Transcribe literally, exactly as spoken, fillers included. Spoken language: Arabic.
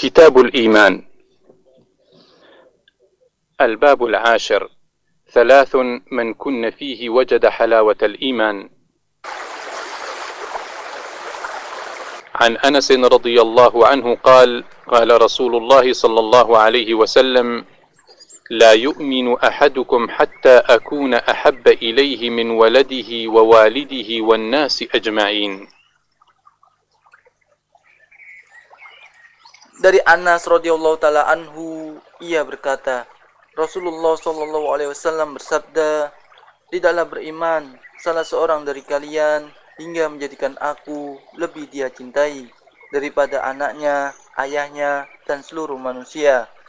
كتاب الإيمان. الباب العاشر. ثلاث من كن فيه وجد حلاوة الإيمان. عن أنس رضي الله عنه قال: قال رسول الله صلى الله عليه وسلم: لا يؤمن أحدكم حتى أكون أحب إليه من ولده ووالده والناس أجمعين. Dari Anas radhiyallahu taala anhu, ia berkata, Rasulullah shallallahu alaihi wasallam bersabda, tidaklah beriman salah seorang dari kalian hingga menjadikan aku lebih dia cintai daripada anaknya, ayahnya, dan seluruh manusia.